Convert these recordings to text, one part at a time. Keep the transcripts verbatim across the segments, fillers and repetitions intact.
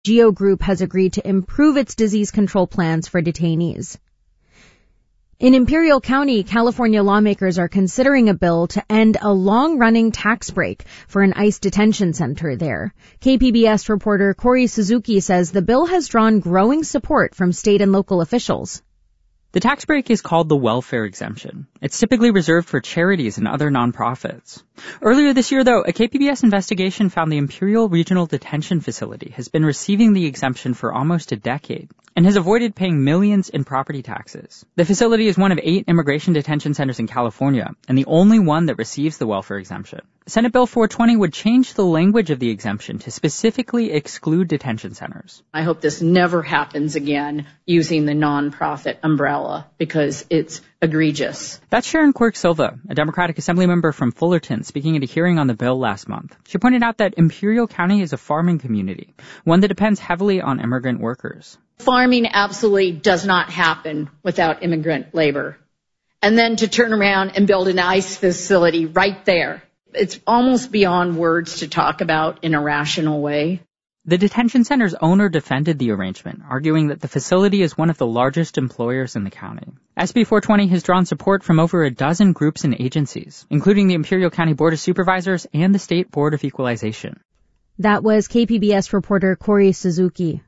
Geo Group has agreed to improve its disease control plans for detainees. In Imperial County, California lawmakers are considering a bill to end a long-running tax break for an ICE detention center there. K P B S reporter Corey Suzuki says the bill has drawn growing support from state and local officials. The tax break is called the welfare exemption. It's typically reserved for charities and other nonprofits. Earlier this year, though, a K P B S investigation found the Imperial Regional Detention Facility has been receiving the exemption for almost a decade and has avoided paying millions in property taxes. The facility is one of eight immigration detention centers in California and the only one that receives the welfare exemption. Senate Bill four twenty would change the language of the exemption to specifically exclude detention centers. I hope this never happens again using the nonprofit umbrella because it's egregious. That's Sharon Quirk Silva, a Democratic Assembly member from Fullerton, speaking at a hearing on the bill last month. She pointed out that Imperial County is a farming community, one that depends heavily on immigrant workers. Farming absolutely does not happen without immigrant labor. And then to turn around and build an ICE facility right there. It's almost beyond words to talk about in a rational way. The detention center's owner defended the arrangement, arguing that the facility is one of the largest employers in the county. S B four twenty has drawn support from over a dozen groups and agencies, including the Imperial County Board of Supervisors and the State Board of Equalization. That was K P B S reporter Corey Suzuki.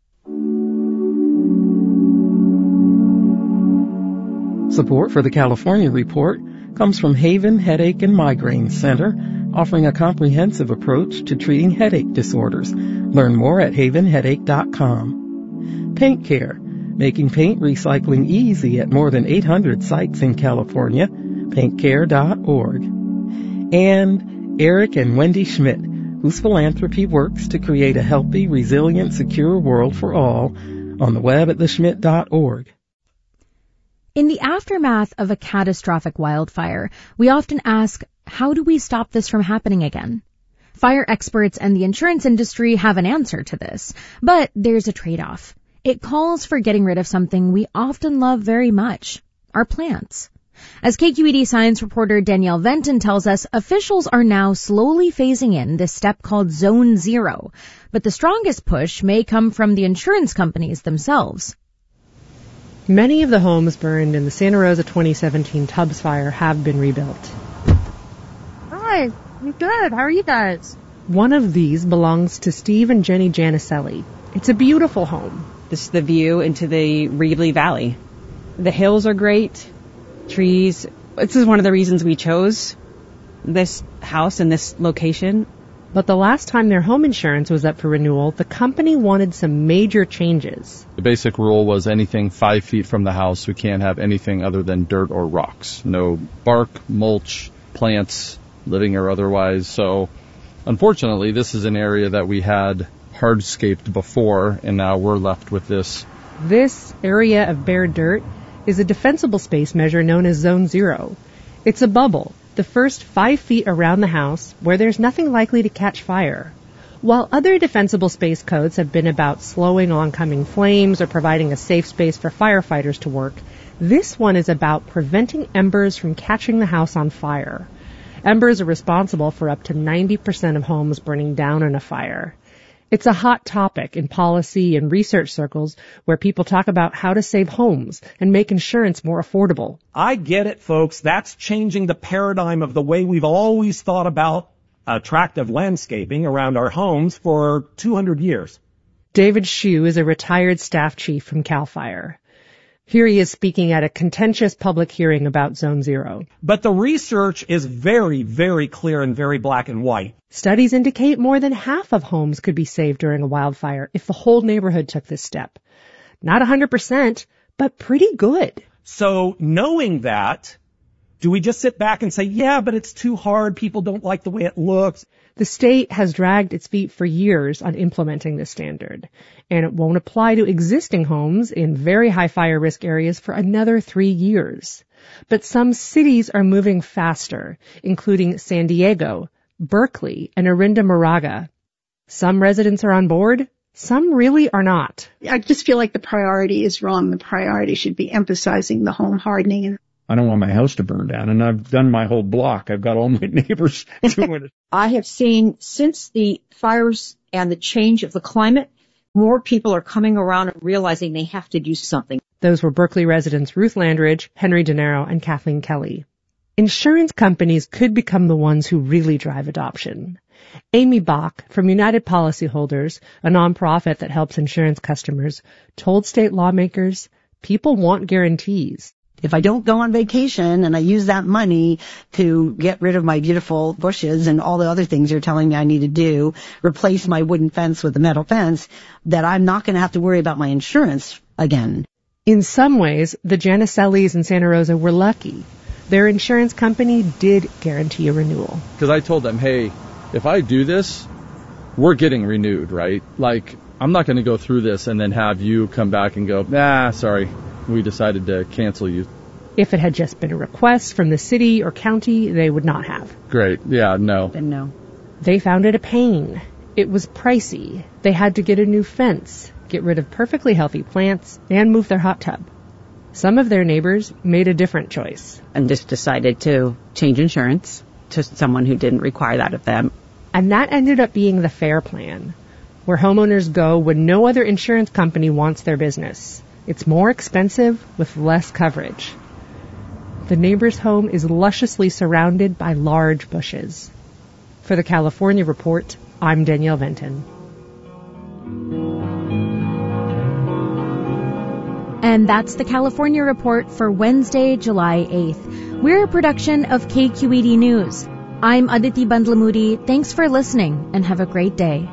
Support for the California Report comes from Haven Headache and Migraine Center, offering a comprehensive approach to treating headache disorders. Learn more at haven headache dot com. Paint Care, making paint recycling easy at more than eight hundred sites in California. paint care dot org. And Eric and Wendy Schmidt, whose philanthropy works to create a healthy, resilient, secure world for all, on the web at the schmidt dot org. In the aftermath of a catastrophic wildfire, we often ask, how do we stop this from happening again? Fire experts and the insurance industry have an answer to this, but there's a trade-off. It calls for getting rid of something we often love very much, our plants. As K Q E D science reporter Danielle Venton tells us, officials are now slowly phasing in this step called Zone Zero, but the strongest push may come from the insurance companies themselves. Many of the homes burned in the Santa Rosa twenty seventeen Tubbs fire have been rebuilt. Hi, I'm good. How are you guys? One of these belongs to Steve and Jenny Janicelli. It's a beautiful home. This is the view into the Reedley Valley. The hills are great, trees. This is one of the reasons we chose this house and this location. But the last time their home insurance was up for renewal, the company wanted some major changes. The basic rule was anything five feet from the house, we can't have anything other than dirt or rocks. No bark, mulch, plants, living or otherwise. So, unfortunately, this is an area that we had hardscaped before, and now we're left with this. This area of bare dirt is a defensible space measure known as Zone Zero. It's a bubble, the first five feet around the house where there's nothing likely to catch fire. While other defensible space codes have been about slowing oncoming flames or providing a safe space for firefighters to work, this one is about preventing embers from catching the house on fire. Embers are responsible for up to ninety percent of homes burning down in a fire. It's a hot topic in policy and research circles where people talk about how to save homes and make insurance more affordable. I get it, folks. That's changing the paradigm of the way we've always thought about attractive landscaping around our homes for two hundred years. David Shue is a retired staff chief from CAL FIRE. Here he is speaking at a contentious public hearing about Zone Zero. But the research is very, very clear and very black and white. Studies indicate more than half of homes could be saved during a wildfire if the whole neighborhood took this step. Not one hundred percent, but pretty good. So knowing that, do we just sit back and say, yeah, but it's too hard, people don't like the way it looks? The state has dragged its feet for years on implementing this standard, and it won't apply to existing homes in very high fire risk areas for another three years. But some cities are moving faster, including San Diego, Berkeley, and Orinda Moraga. Some residents are on board, some really are not. I just feel like the priority is wrong. The priority should be emphasizing the home hardening. And I don't want my house to burn down, and I've done my whole block. I've got all my neighbors doing it. I have seen since the fires and the change of the climate More people are coming around and realizing they have to do something. Those were Berkeley residents Ruth Landridge, Henry DeNaro, and Kathleen Kelly. Insurance companies could become the ones who really drive adoption. Amy Bach from United Policyholders, a nonprofit that helps insurance customers, told state lawmakers people want guarantees. If I don't go on vacation and I use that money to get rid of my beautiful bushes and all the other things you're telling me I need to do, replace my wooden fence with a metal fence, that I'm not going to have to worry about my insurance again. In some ways, the Janicellis in Santa Rosa were lucky. Their insurance company did guarantee a renewal. Because I told them, hey, if I do this, we're getting renewed, right? Like, I'm not going to go through this and then have you come back and go, nah, sorry, we decided to cancel you. If it had just been a request from the city or county, they would not have. Great. Yeah, no. Then no. They found it a pain. It was pricey. They had to get a new fence, get rid of perfectly healthy plants, and move their hot tub. Some of their neighbors made a different choice. And just decided to change insurance to someone who didn't require that of them. And that ended up being the FAIR plan, where homeowners go when no other insurance company wants their business. It's more expensive with less coverage. The neighbor's home is lusciously surrounded by large bushes. For the California Report, I'm Danielle Venton. And that's the California Report for Wednesday, July eighth. We're a production of K Q E D News. I'm Aditi Bandlamudi. Thanks for listening and have a great day.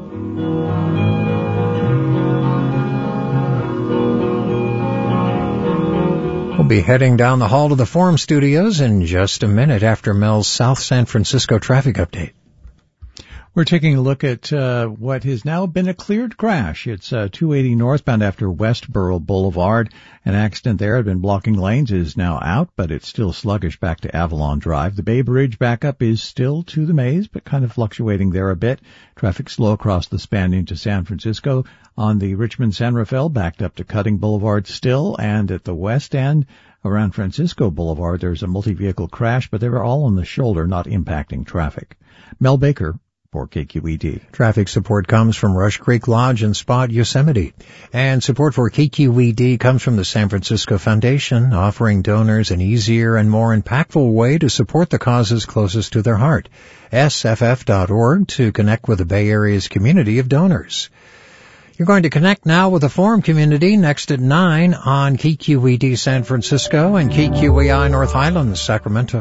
We'll be heading down the hall to the Forum Studios in just a minute after Mel's South San Francisco traffic update. We're taking a look at uh, what has now been a cleared crash. It's uh, two eighty northbound after Westboro Boulevard. An accident there had been blocking lanes. It is now out, but it's still sluggish back to Avalon Drive. The Bay Bridge backup is still to the maze, but kind of fluctuating there a bit. Traffic slow across the span into San Francisco. On the Richmond-San Rafael, backed up to Cutting Boulevard still, and at the west end, around Francisco Boulevard, there's a multi-vehicle crash, but they were all on the shoulder, not impacting traffic. Mel Baker for K Q E D. Traffic support comes from Rush Creek Lodge and Spot Yosemite. And support for K Q E D comes from the San Francisco Foundation, offering donors an easier and more impactful way to support the causes closest to their heart. S F F dot org to connect with the Bay Area's community of donors. You're going to connect now with the Forum community next at nine on K Q E D San Francisco and K Q E I North Highlands, Sacramento.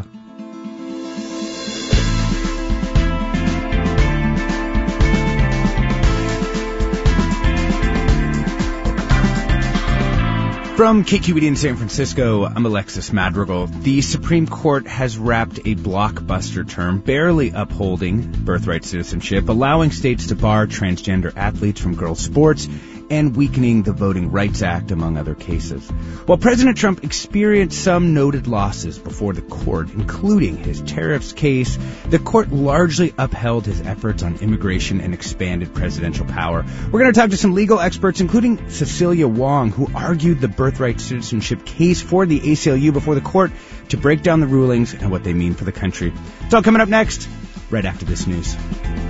From K Q E D in San Francisco, I'm Alexis Madrigal. The Supreme Court has wrapped a blockbuster term barely upholding birthright citizenship, allowing states to bar transgender athletes from girls' sports, and weakening the Voting Rights Act, among other cases. While President Trump experienced some noted losses before the court, including his tariffs case, the court largely upheld his efforts on immigration and expanded presidential power. We're going to talk to some legal experts, including Cecilia Wong, who argued the birthright citizenship case for the A C L U before the court, to break down the rulings and what they mean for the country. It's all coming up next, right after this news.